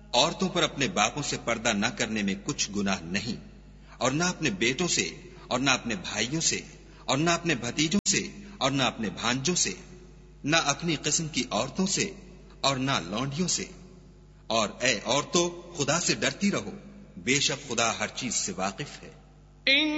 औरतों पर अपने बापों से पर्दा न करने में कुछ गुनाह नहीं, और न अपने बेटों से, और न अपने भाइयों से, और न अपने भतीजों से, और न अपने भांजों से, न अपनी किस्म की औरतों से, और न लौंडियों से। और ए औरतों, खुदा से डरती रहो, बेशक खुदा हर चीज से वाकिफ है।